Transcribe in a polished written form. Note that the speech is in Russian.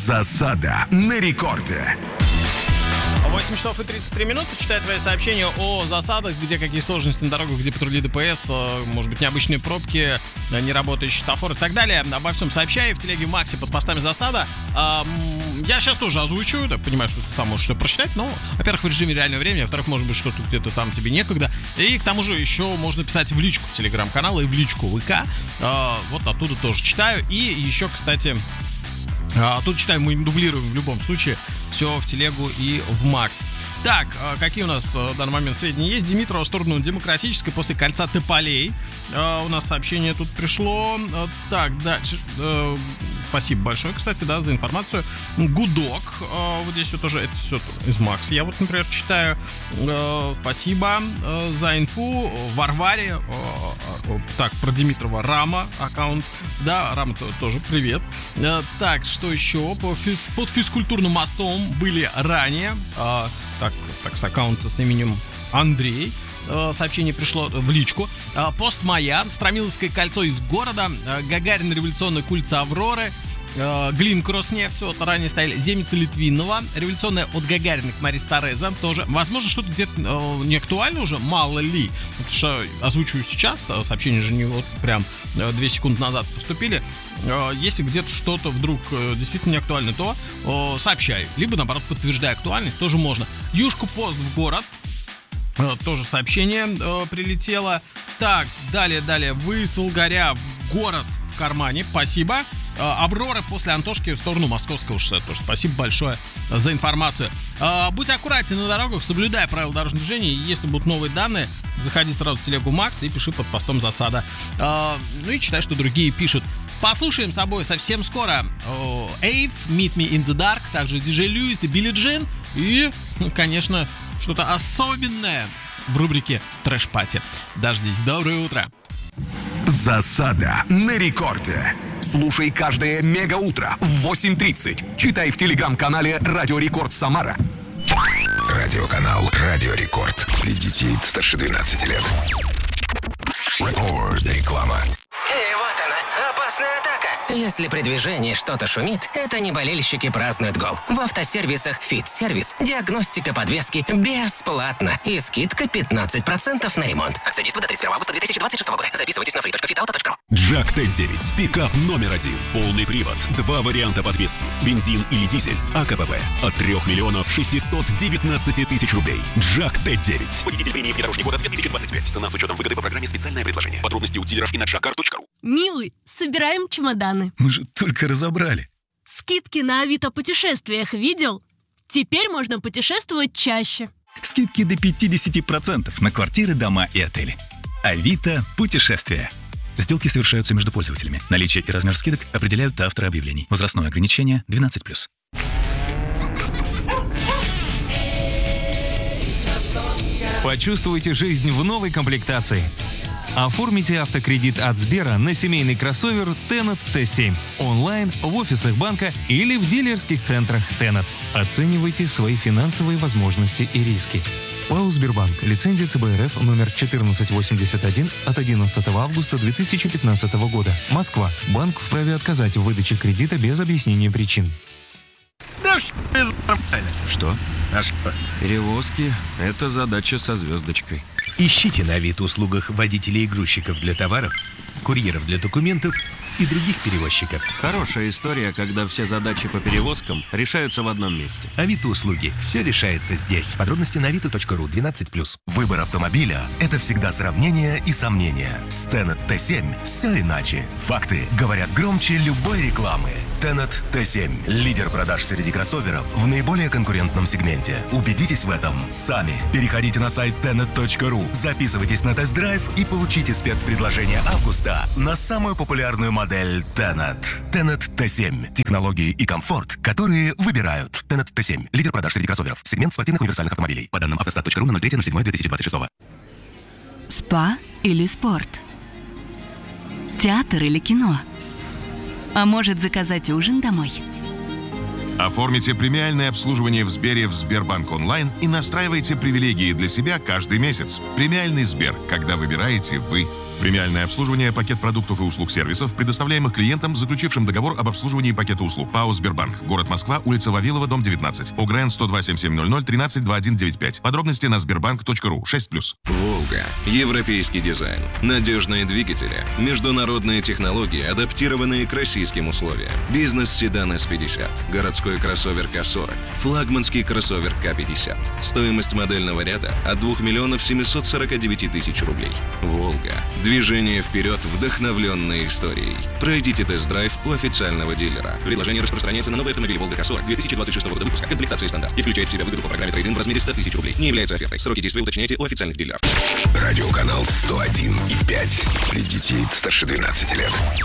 Засада на рекорде. 8 часов и 33 минуты. Читаю твои сообщения о засадах, где какие сложности на дорогах, где патрули ДПС, может быть, необычные пробки, неработающий светофор и так далее. Обо всем сообщаю в телеге Макси под постами засада. Я сейчас тоже озвучу, да, понимаю, что ты сам можешь все прочитать, но, во-первых, в режиме реального времени, во-вторых, может быть, что-то где-то там тебе некогда. И к тому же еще можно писать в личку телеграм-канала и в личку ВК. Вот оттуда тоже читаю. И еще, кстати... Тут читаем, мы дублируем в любом случае все в телегу и в Макс. Так, какие у нас в данный момент сведения есть? Димитрова в сторону Демократической после кольца Тополей. У нас сообщение тут пришло. Так, дальше. Спасибо большое, кстати, да, за информацию. Гудок. Вот здесь вот тоже это все из Макса. Я вот, например, читаю. Спасибо за инфу. Варваре. Так, про Димитрова. Рама аккаунт. Да, Рама тоже привет. Так, что еще? Под физкультурным мостом были ранее. Так, с аккаунта с именем Андрей. Сообщение пришло в личку. Пост моя. Стромиловское кольцо из города. Гагарин, революционная кульца Авроры. Глинк, Роснефть, вот ранее стояли. Земица Литвинова. Революционная от Гагарина к Марис Тореза тоже. Возможно, что-то где-то не актуально уже, мало ли. Потому что озвучиваю сейчас. Сообщения же не вот прям 2 секунды назад поступили. Если где-то что-то вдруг действительно не актуально, то сообщай. Либо, наоборот, подтверждай актуальность, тоже можно. Юшку пост в город. Тоже сообщение прилетело. Так, далее. Вы с Волгаря в город в кармане. Спасибо. Аврора после Антошки в сторону Московского шоссе. Тоже спасибо большое за информацию. Будь аккуратен на дорогах, соблюдай правила дорожного движения. Если будут новые данные, заходи сразу в телегу Макс и пиши под постом засада. Ну и читай, что другие пишут. Послушаем с собой совсем скоро Эйв, Meet Me in the Dark, также DJ Льюис и Билли Джин. И, конечно, что-то особенное в рубрике Трэш-пати. Дождись. Доброе утро. Засада на рекорде. Слушай каждое мегаутро в 8:30. Читай в телеграм-канале Радио Рекорд Самара. Радиоканал Радио Рекорд. Для детей старше 12 лет. Реклама. И вот она, опасная атака. Если при движении что-то шумит, это не болельщики празднуют гол. В автосервисах «Фит-сервис» диагностика подвески бесплатно и скидка 15% на ремонт. Акция действует до 31 августа 2026 года. Записывайтесь на free.fitauto.ru. Джак Т9. Пикап номер 1. Полный привод. 2 варианта подвески. Бензин или дизель. АКПП. От 3 миллионов 619 тысяч рублей. Джак Т9. Водитель премии внедорожник года 2025. Цена с учетом выгоды по программе «Специальное предложение». Подробности у дилеров и на jakar.ru. Милый, собираем чемоданы. Мы же только разобрали. Скидки на Авито путешествиях видел? Теперь можно путешествовать чаще. Скидки до 50% на квартиры, дома и отели. Авито путешествия. Сделки совершаются между пользователями. Наличие и размер скидок определяют авторы объявлений. Возрастное ограничение 12+. Почувствуйте жизнь в новой комплектации. Оформите автокредит от Сбера на семейный кроссовер Tennet T7 онлайн, в офисах банка или в дилерских центрах Tennet. Оценивайте свои финансовые возможности и риски. ПАО «Сбербанк». Лицензия ЦБ РФ номер 1481 от 11 августа 2015 года. Москва. Банк вправе отказать в выдаче кредита без объяснения причин. Да что? А что? Перевозки – это задача со звездочкой. Ищите на Авито-услугах водителей и грузчиков для товаров, курьеров для документов и других перевозчиков. Хорошая история, когда все задачи по перевозкам решаются в одном месте. Авито-услуги. Все решается здесь. Подробности на avito.ru 12+. Выбор автомобиля – это всегда сравнение и сомнения. С Tennet T7 все иначе. Факты говорят громче любой рекламы. Tennet T7 – лидер продаж среди кроссоверов в наиболее конкурентном сегменте. Убедитесь в этом сами. Переходите на сайт tennet.ru, записывайтесь на тест-драйв и получите спецпредложение августа на самую популярную модель Tennet. Tennet T7 – технологии и комфорт, которые выбирают. Tennet T7 – лидер продаж среди кроссоверов. Сегмент спортивных универсальных автомобилей. По данным автостат.ру на 03.07.2026. Спа или спорт? Театр или кино? А может, заказать ужин домой? Оформите премиальное обслуживание в Сбере в Сбербанк онлайн и настраивайте привилегии для себя каждый месяц. Премиальный Сбер, когда выбираете вы. Премиальное обслуживание, пакет продуктов и услуг сервисов, предоставляемых клиентам, заключившим договор об обслуживании пакета услуг. ПАО «Сбербанк». Город Москва, улица Вавилова, дом 19. ОГРН 102-7700 132195. Подробности на sberbank.ru 6+. «Волга». Европейский дизайн. Надежные двигатели. Международные технологии, адаптированные к российским условиям. Бизнес-седан S50. Городской кроссовер К40. Флагманский кроссовер К50. Стоимость модельного ряда от 2 миллионов 749 тысяч рублей. «Волга». Движение вперед, вдохновленное историей. Пройдите тест-драйв у официального дилера. Предложение распространяется на новый автомобиль «Волга К40» 2026 года выпуска. Комплектация стандарт. И включает в себя выгоду по программе трейд-ин в размере 100 тысяч рублей. Не является офертой. Сроки действия уточняйте у официальных дилеров. Радиоканал 101,5 для детей старше 12 лет.